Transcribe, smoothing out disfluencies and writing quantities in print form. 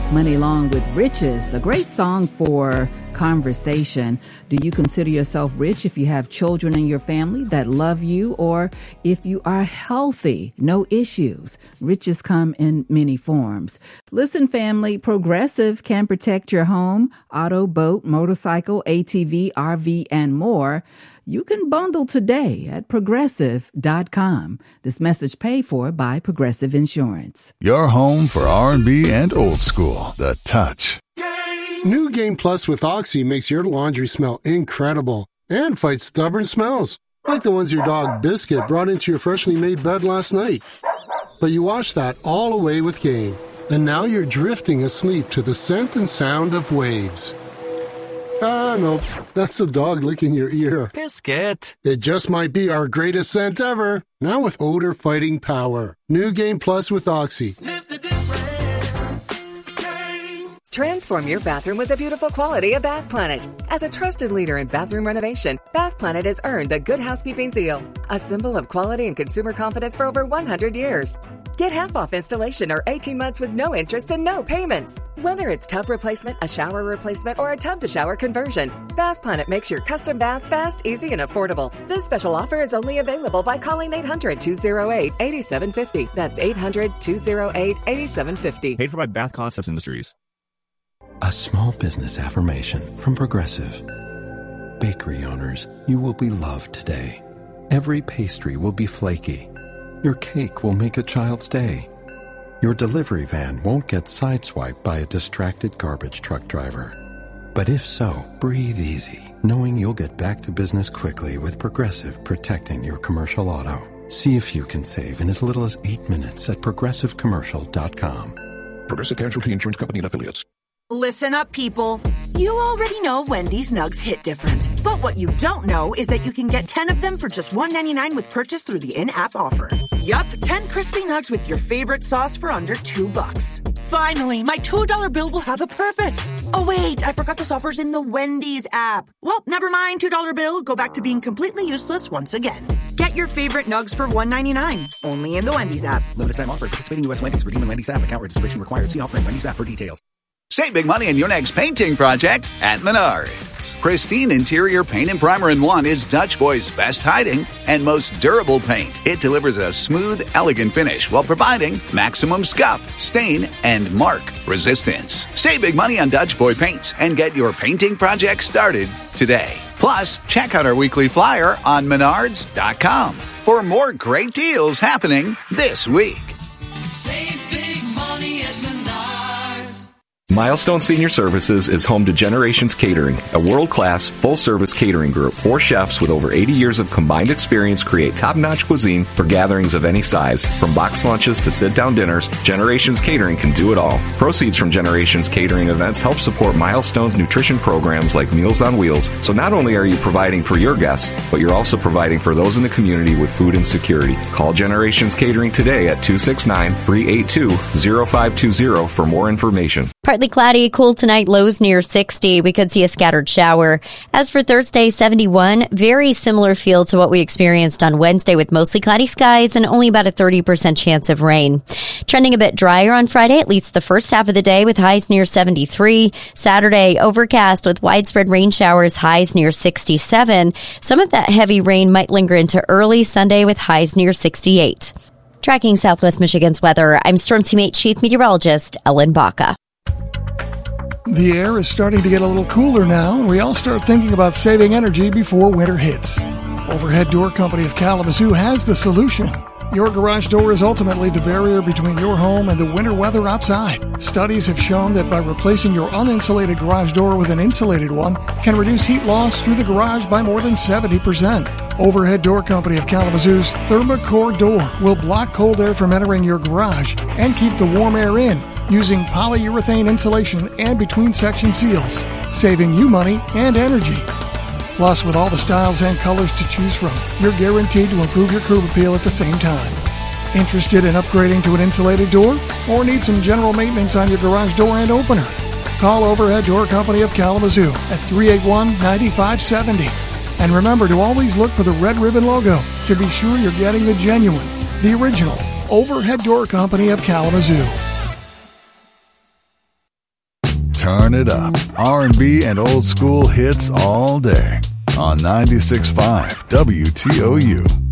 Money Long with Riches, a great song for conversation. Do you consider yourself rich if you have children in your family that love you, or if you are healthy, no issues? Riches come in many forms. Listen, family, Progressive can protect your home, auto, boat, motorcycle, ATV, RV, and more. You can bundle today at Progressive.com. This message paid for by Progressive Insurance. Your home for R&B and old school. The Touch. New Game Plus with Oxy makes your laundry smell incredible and fights stubborn smells, like the ones your dog Biscuit brought into your freshly made bed last night. But you wash that all away with Game, and now you're drifting asleep to the scent and sound of waves. Nope. That's the dog licking your ear. Biscuit. It just might be our greatest scent ever. Now with odor-fighting power. New Game Plus with Oxy. Sniff the difference. Game. Transform your bathroom with the beautiful quality of Bath Planet. As a trusted leader in bathroom renovation, Bath Planet has earned the Good Housekeeping seal, a symbol of quality and consumer confidence for over 100 years. Get half off installation or 18 months with no interest and no payments. Whether it's tub replacement, a shower replacement, or a tub-to-shower conversion, Bath Planet makes your custom bath fast, easy, and affordable. This special offer is only available by calling 800-208-8750. That's 800-208-8750. Paid for by Bath Concepts Industries. A small business affirmation from Progressive. Bakery owners, you will be loved today. Every pastry will be flaky. Your cake will make a child's day. Your delivery van won't get sideswiped by a distracted garbage truck driver. But if so, breathe easy, knowing you'll get back to business quickly with Progressive protecting your commercial auto. See if you can save in as little as 8 minutes at progressivecommercial.com. Progressive Casualty Insurance Company and Affiliates. Listen up, people. You already know Wendy's Nugs hit different. But what you don't know is that you can get 10 of them for just $1.99 with purchase through the in-app offer. Yup, 10 crispy nugs with your favorite sauce for under $2. Finally, my $2 bill will have a purpose. Oh wait, I forgot this offer's in the Wendy's app. Well, never mind, $2 bill. Go back to being completely useless once again. Get your favorite nugs for $1.99. Only in the Wendy's app. Limited time offer. Participating U.S. Wendy's. Redeem in Wendy's app. Account registration required. See offer in Wendy's app for details. Save big money on your next painting project at Menards. Pristine Interior Paint and Primer in One is Dutch Boy's best hiding and most durable paint. It delivers a smooth, elegant finish while providing maximum scuff, stain, and mark resistance. Save big money on Dutch Boy paints and get your painting project started today. Plus, check out our weekly flyer on Menards.com for more great deals happening this week. Save big money at Menards. Milestone Senior Services is home to Generations Catering, a world-class, full-service catering group. 4 chefs with over 80 years of combined experience create top-notch cuisine for gatherings of any size. From box lunches to sit-down dinners, Generations Catering can do it all. Proceeds from Generations Catering events help support Milestone's nutrition programs like Meals on Wheels. So not only are you providing for your guests, but you're also providing for those in the community with food insecurity. Call Generations Catering today at 269-382-0520 for more information. Partly cloudy, cool tonight, lows near 60. We could see a scattered shower. As for Thursday, 71, very similar feel to what we experienced on Wednesday with mostly cloudy skies and only about a 30% chance of rain. Trending a bit drier on Friday, at least the first half of the day with highs near 73. Saturday, overcast with widespread rain showers, highs near 67. Some of that heavy rain might linger into early Sunday with highs near 68. Tracking Southwest Michigan's weather, I'm Storm Team 8 Chief Meteorologist Ellen Baca. The air is starting to get a little cooler now, and we all start thinking about saving energy before winter hits. Overhead Door Company of Kalamazoo has the solution. Your garage door is ultimately the barrier between your home and the winter weather outside. Studies have shown that by replacing your uninsulated garage door with an insulated one can reduce heat loss through the garage by more than 70%. Overhead Door Company of Kalamazoo's Thermacore door will block cold air from entering your garage and keep the warm air in, using polyurethane insulation and between-section seals, saving you money and energy. Plus, with all the styles and colors to choose from, you're guaranteed to improve your curb appeal at the same time. Interested in upgrading to an insulated door? Or need some general maintenance on your garage door and opener? Call Overhead Door Company of Kalamazoo at 381-9570. And remember to always look for the red ribbon logo to be sure you're getting the genuine, the original Overhead Door Company of Kalamazoo. turn it up. R&B and old school hits all day on 96.5 WTOU.